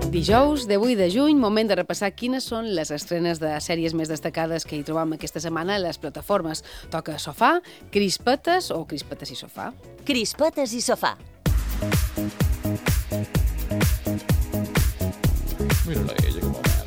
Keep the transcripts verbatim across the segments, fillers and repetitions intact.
Dijous de vuit de juny, moment de repassar quines són les estrenes de sèries més destacades que hi trobam aquesta setmana a les plataformes. Toca Sofà, Crispetes o Crispetes i Sofà. Crispetes i Sofà. Mira-la ella com a merda.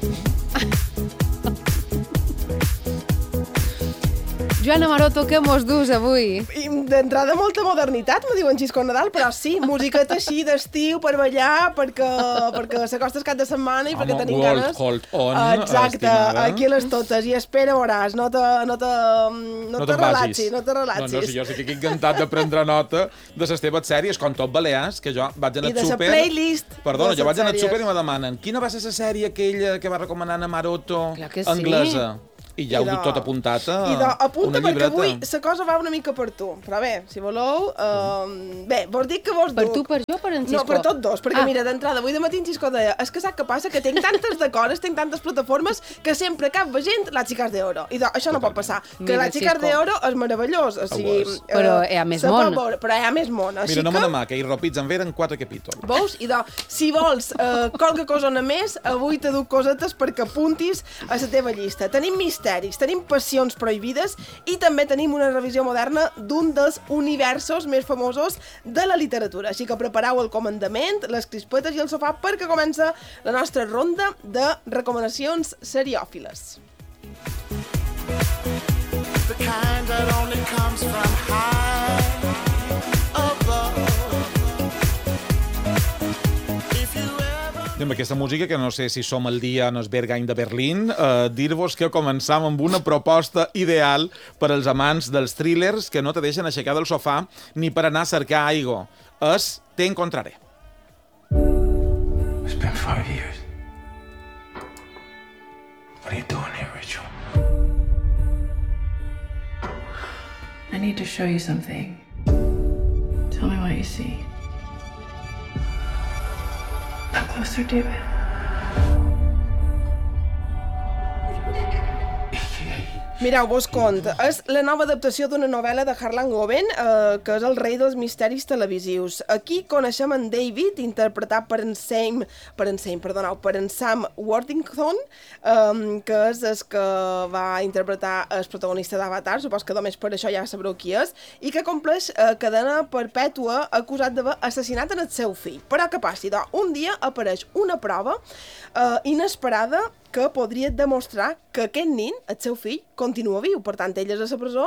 Joana Maroto, què mos dus avui? D'entrada molta modernitat, me diuen Xisco Nadal, però sí, musiqueta així d'estiu per ballar, perquè, perquè s'acosta el cap de setmana i perquè tenim World ganes. Hold On, Exacte, estimada. aquí les totes, i espera, veuràs, no te, no te, no No te te'n relaxis, vagis. no te relaxis. No, no, si jo estic aquí encantat de prendre nota de les teves sèries, com tot Balears, que jo vaig anar I de al la súper... playlist Perdona, de jo vaig les anar al sèries. súper i me demanen quina va ser la sèrie aquella que va recomanar a Maroto, Clar que sí. anglesa? I ja I ho de- dic tot apuntat a I de, apunta una perquè llibreta. avui la cosa va una mica per tu. Però bé, si voleu... Uh, bé, vos dic que vos Per duc. tu, per jo, per en Xisco? No, per tots dos, perquè Ah. mira, d'entrada, avui de matí en Xisco deia és que sap què passa? Que tinc tantes de coses, tinc tantes plataformes, que sempre cap gent les Chicas de Oro. I de, això no pot passar. Que Mira, les Chicas Xisco. de Oro és meravellós. O sigui, Ho és. eh, Però hi ha més se pot món. veure, però hi ha més món. Així Mira, no me que... demà, que hi ropits en veren quatre capítols. Veus? I de, si vols eh, qualque cosa més, avui te duc cosetes perquè apuntis a la teva llista. Tenim misteris, tenim passions prohibides i també tenim una revisió moderna d'un dels universos més famosos de la literatura. Així que prepareu el comandament, les crispetes i el sofà perquè comença la nostra ronda de recomanacions seriòfiles. The kind that only comes from high above. If you ever I amb aquesta música, que no sé si som el dia en el Berghain de Berlín, eh, dir-vos que començam amb una proposta ideal per als amants dels thrillers que no te deixen aixecar del sofà ni per anar a cercar aigua. És Te encontraré. It's been five years. What are you doing here, Rachel? I need to show you something. Tell me what you see. Come closer, David. Mireu, vos cont, és la nova adaptació d'una novel·la de Harlan Coben, eh, que és el rei dels misteris televisius. Aquí coneixem en David, interpretat per en Sam, per en Sam, perdoneu, per en Sam Worthington, eh, que és el que va interpretar el protagonista d'Avatar, supos que només per això ja sabreu qui és, i que compleix eh, cadena perpètua acusat d'haver assassinat en el seu fill. Però què passi? Doncs, un dia apareix una prova eh, inesperada que podria demostrar que aquest nin, el seu fill, continua viu. Per tant, ell és a la presó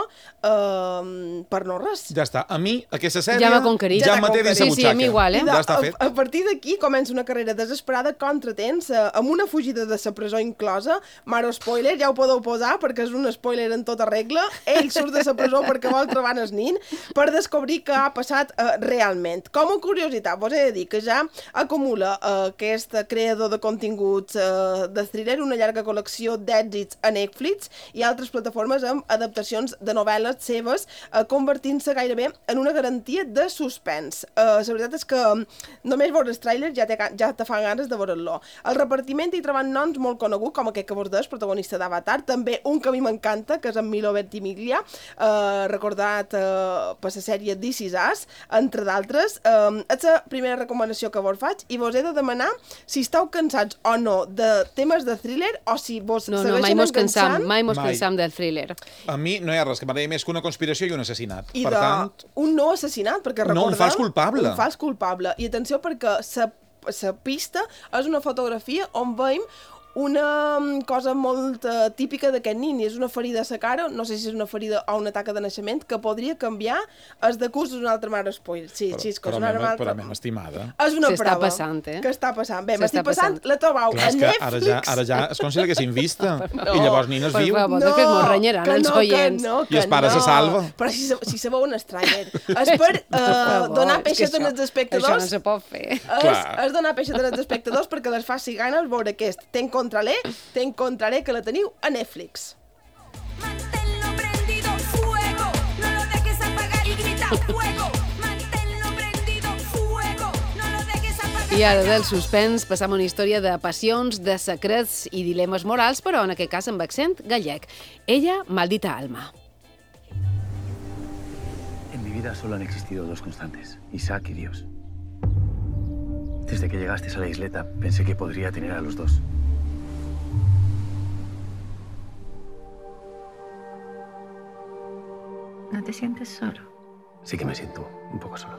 eh, per no res. Ja està. A mi, aquesta sèrie... Ja m'ha conquerit. Ja Ja me t'ha té dins la conquerit. Sí, sí, a mi butxaca. igual, eh? I de, Ja està a, fet. a partir d'aquí comença una carrera desesperada contra temps, eh, amb una fugida de la presó inclosa. Mare spoiler, ja ho podeu posar perquè és un spoiler en tota regla. Ell surt de la presó perquè vol trobar el nin per descobrir què ha passat eh, realment. Com a curiositat, vos he de dir que ja acumula eh, aquest creador de continguts eh, de thriller una llarga col·lecció d'èxits a Netflix i altres plataformes amb adaptacions de novel·les seves, eh, convertint-se gairebé en una garantia de suspens. Eh, la veritat és que només veure els trailers ja te, ja te fan ganes de veure-lo. El repartiment hi troben noms molt coneguts, com aquest que vos des, protagonista d'Avatar, també un que a mi m'encanta, que és en Milo Ventimiglia, eh, recordat eh, per la sèrie This Is Us, entre d'altres. Eh, és la primera recomanació que vos faig i vos he de demanar si esteu cansats o no de temes de thriller o si vos No, no, segueixen mai mos cansam, enganxant. mai mos Mai. cansam del thriller. A mi no hi ha res que m'agradi més que una conspiració i un assassinat. I Per de tant, un no assassinat, perquè No, un recordeu... fals culpable. Un fals culpable. I atenció perquè sa, sa pista és una fotografia on veiem una cosa molt uh, típica d'aquest nin, i és una ferida a la cara, no sé si és una ferida o una taca de naixement, que podria canviar el decurs d'una altra mare spoiler. Sí, però, xisco, però, és una meva, altra... però meva estimada. És una S'està prova. passant, eh? Que està passant. Bé, S'està m'estic passant, passant. la trobau Clar, a és que Netflix. ara ja, ara ja és com si l'haguessin vista. No. I llavors ni no es Per viu. favor, que es mos renyaran que els no, oients. Que no, I es pare no. se salva. Però si, se- si sabeu un trailer. És per uh, favor, donar és que peixet això- als espectadors. Això no se pot fer. És, Clar. és donar peixet als espectadors perquè les faci ganes veure aquest Te encontraré, Te encontraré, que la teniu a Netflix. Manténlo prendido, fuego. No lo dejes apagar y grita fuego. Manténlo prendido, fuego. No lo dejes apagar. I ara del suspens passam a una història de passions, de secrets i dilemes morals, però en aquest cas amb accent gallec. Ella, maldita alma. En mi vida solo han existido dos constantes, Isaac y Dios. Desde que llegasteis a la isleta, pensé que podría tener a los dos. ¿No te sientes solo? Sí que me siento un poco solo.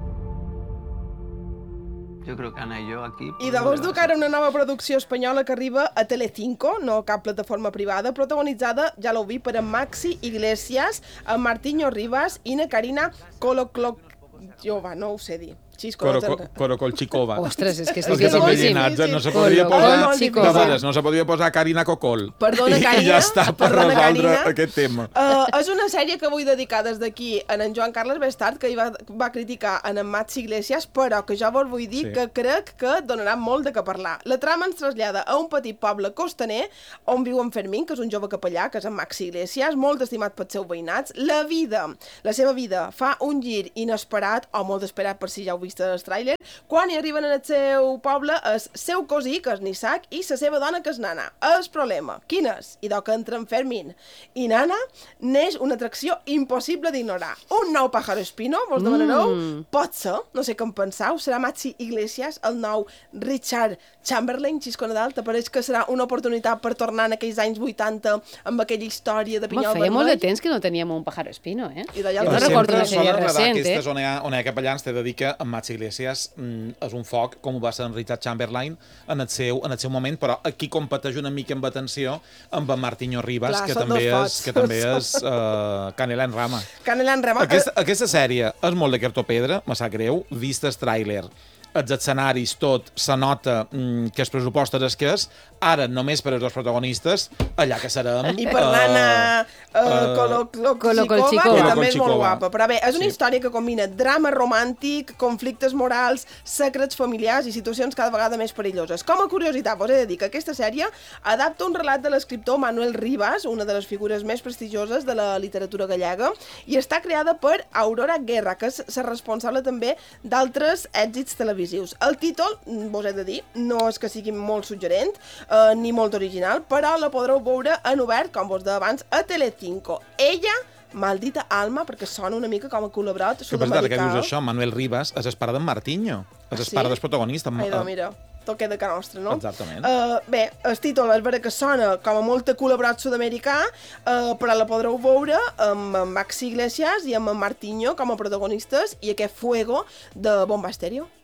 Yo creo que Ana i jo aquí... I de vos dur que ara una nova producció espanyola que arriba a Telecinco, no cap plataforma privada, protagonitzada, ja l'heu vist, per en Maxi Iglesias, en Martiño Rivas i na Karina Koloklo... Jo, va, no ho sé dir. Xisco, no te'n- Corocolchikova. Ostres, és que és És que són dificilíssim. llinats, no se Colo- podria posar... Colchikova. De veres, no se podria posar Karina Cocol. Perdona, I Karina. ja està, per Perdona, resoldre Karina. aquest tema. Uh, és una sèrie que vull dedicar des d'aquí a en Joan Carles Bestart, que hi va, va criticar en en Maxi Iglesias, però que jo vos vull dir Sí. que crec que donarà molt de què parlar. La trama ens trasllada a un petit poble costaner on viu en Fermín, que és un jove capellà, que és en Maxi Iglesias, molt estimat pels seus veïnats. La vida, la seva vida, fa un gir inesperat, o molt esperat per si ja heu vist el tràiler, quan hi arriben en el seu poble el seu cosí, que és Nissac, i la seva dona, que és Nana. El problema, quin és? I que entre en Fermín i Nana neix una atracció impossible d'ignorar. Un nou pájaro espino, vos demanareu? Mm. Pot ser, no sé què en penseu, serà Maxi Iglesias, el nou Richard Chamberlain, Xisco Nadal, t'apareix que serà una oportunitat per tornar en aquells anys vuitanta amb aquella història de Home, Pinyol feia molt de Vermell? temps que no teníem un pájaro espino, eh? I d'allà Jo al no darrere recordo una Sempre sèrie solen redar recent, eh? aquestes on hi ha, on hi ha capellans, t'he de dir que en Maxi Iglesias mm, és un foc, com ho va ser en Richard Chamberlain en el seu, en el seu moment, però aquí competeix una mica amb atenció amb en Martiño Rivas, Clar, que, són també dos és, focs. que també és uh, Canela en rama. Canela en rama. Aquesta, aquesta sèrie és molt de cartopedra, me sap greu, vist el tràiler, els escenaris, tot, se nota mm, que el pressupost és el que és, ara només per als dos protagonistes, allà que serem... I per l'Anna uh, Koloklo- Kolokholchikova, que també és molt Kolokholchikova. guapa. Però bé, és una Sí. història que combina drama romàntic, conflictes morals, secrets familiars i situacions cada vegada més perilloses. Com a curiositat, vos he de dir que aquesta sèrie adapta un relat de l'escriptor Manuel Rivas, una de les figures més prestigioses de la literatura gallega, i està creada per Aurora Guerra, que és la responsable també d'altres èxits televisius. El títol, vos he de dir, no és que sigui molt suggerent, eh, ni molt original, però la podreu veure en obert, com vos deia abans, a Telecinco. Ella, maldita alma, perquè sona una mica com a col·laborat Que per tant, que sud-americà. dius això, Manuel Rivas és el pare d'en Martiño, és el Ah, sí? pare del protagonista. Ai, no, mira, tot queda que nostre, no? Exactament. Uh, bé, el títol és vera que sona com a molt col·laborat sud-americà, uh, però la podreu veure amb en Maxi Iglesias i amb en Martiño com a protagonistes i aquest Fuego de Bomba Estéreo.